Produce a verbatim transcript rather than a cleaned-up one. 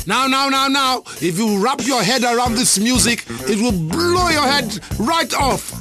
Now, now, now, now, if you wrap your head around this music, it will blow your head right off.